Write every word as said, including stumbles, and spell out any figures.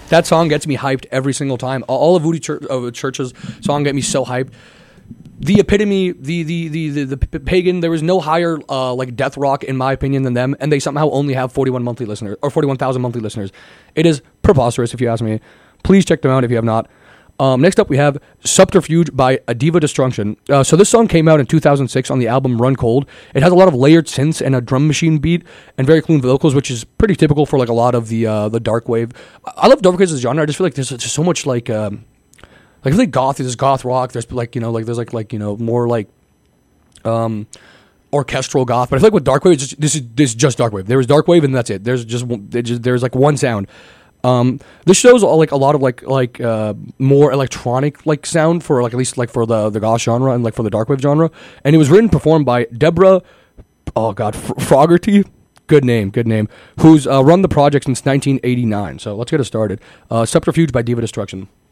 That song gets me hyped every single time. All of Woody Church, uh, Church's song get me so hyped. The epitome, the the the the, the pagan. There was no higher uh, like death rock in my opinion than them, and they somehow only have forty-one monthly listeners or forty-one thousand monthly listeners. It is preposterous if you ask me. Please check them out if you have not. Um, next up, we have Subterfuge by Adiva Destruction. Uh, so this song came out in two thousand six on the album Run Cold. It has a lot of layered synths and a drum machine beat and very clean vocals, which is pretty typical for like a lot of the uh, the dark wave. I love dark wave as a genre. I just feel like there's just so much like um, like I feel like goth. There's goth rock. There's like you know like there's like like you know more like um orchestral goth. But I feel like with dark wave, it's just, this is this is just dark wave. There is dark wave and that's it. There's just, just there's like one sound. Um, this shows all, like a lot of like like uh, more electronic like sound for like at least like for the the goth genre and like for the dark wave genre, and it was written and performed by Deborah, oh god, F- Fogarty, good name, good name, who's uh, run the project since nineteen eighty-nine. So let's get it started. Uh, Subterfuge by Diva Destruction.